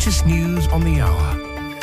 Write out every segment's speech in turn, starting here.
latest news on the hour.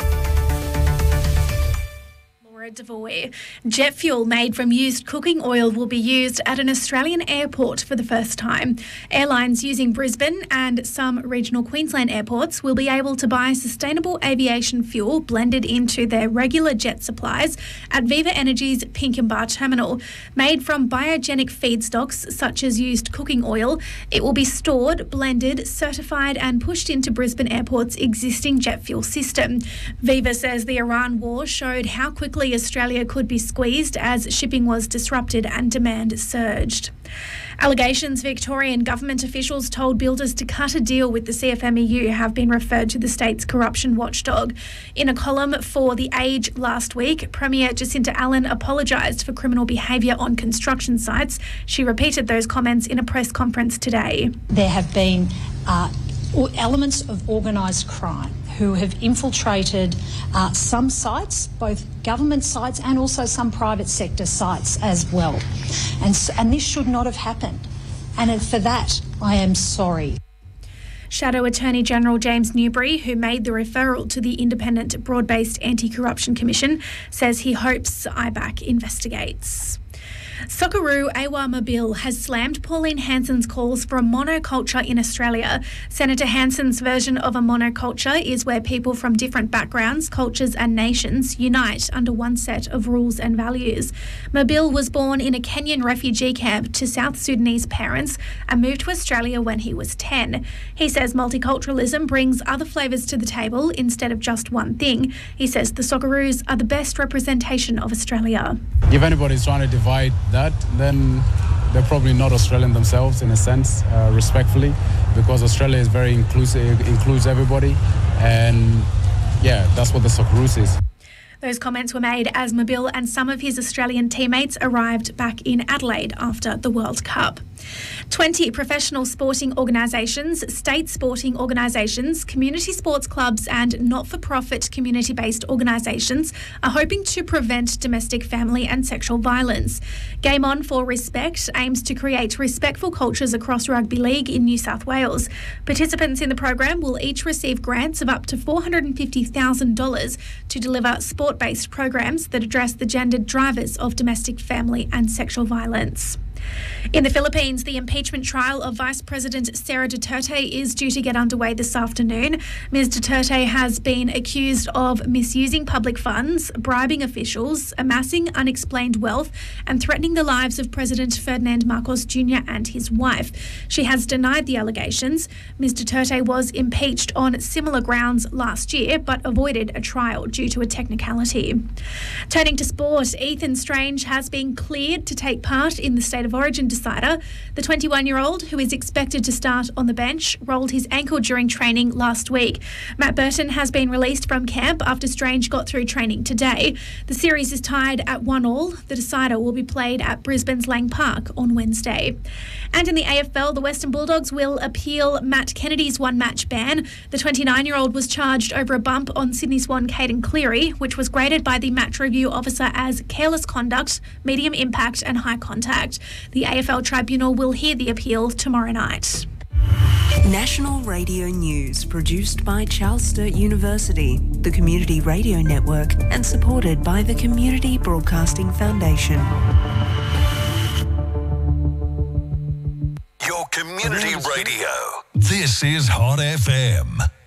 Devoy. Jet fuel made from used cooking oil will be used at an Australian airport for the first time. Airlines using Brisbane and some regional Queensland airports will be able to buy sustainable aviation fuel blended into their regular jet supplies at Viva Energy's Pinkenba terminal. Made from biogenic feedstocks such as used cooking oil, it will be stored, blended, certified and pushed into Brisbane Airport's existing jet fuel system. Viva says the Iran war showed how quickly Australia could be squeezed as shipping was disrupted and demand surged. Allegations Victorian government officials told builders to cut a deal with the CFMEU have been referred to the state's corruption watchdog. In a column for The Age last week, Premier Jacinta Allen apologised for criminal behaviour on construction sites. She repeated those comments in a press conference today. There have been elements of organised crime who have infiltrated some sites, both government sites and also some private sector sites as well. And this should not have happened. And for that, I am sorry. Shadow Attorney General James Newbury, who made the referral to the Independent Broad-Based Anti-Corruption Commission, says he hopes IBAC investigates. Socceroo Awa Mabil has slammed Pauline Hanson's calls for a monoculture in Australia. Senator Hanson's version of a monoculture is where people from different backgrounds, cultures and nations unite under one set of rules and values. Mabil was born in a Kenyan refugee camp to South Sudanese parents and moved to Australia when he was 10. He says multiculturalism brings other flavours to the table instead of just one thing. He says the Socceroos are the best representation of Australia. If anybody's trying to divide that, then they're probably not Australian themselves in a sense, respectfully, because Australia is very inclusive, includes everybody, and yeah, that's what the Socceroos is. Those comments were made as Mabil and some of his Australian teammates arrived back in Adelaide after the World Cup. 20 professional sporting organisations, state sporting organisations, community sports clubs and not-for-profit community-based organisations are hoping to prevent domestic, family and sexual violence. Game On for Respect aims to create respectful cultures across rugby league in New South Wales. Participants in the program will each receive grants of up to $450,000 to deliver sport-based programs that address the gendered drivers of domestic, family and sexual violence. In the Philippines, the impeachment trial of Vice President Sara Duterte is due to get underway this afternoon. Ms. Duterte has been accused of misusing public funds, bribing officials, amassing unexplained wealth, and threatening the lives of President Ferdinand Marcos Jr. and his wife. She has denied the allegations. Ms. Duterte was impeached on similar grounds last year, but avoided a trial due to a technicality. Turning to sport, Ethan Strange has been cleared to take part in the State of Origin decider. The 21-year-old, who is expected to start on the bench, rolled his ankle during training last week. Matt Burton has been released from camp after Strange got through training today. The series is tied at 1-1. The decider will be played at Brisbane's Lang Park on Wednesday. And in the AFL, the Western Bulldogs will appeal Matt Kennedy's one-match ban. The 29-year-old was charged over a bump on Sydney Swan Caden Cleary, which was graded by the match review officer as careless conduct, medium impact and high contact. The AFL Tribunal will hear the appeal tomorrow night. National Radio News, produced by Charles Sturt University, the Community Radio Network, and supported by the Community Broadcasting Foundation. Your community radio. This is Hot FM.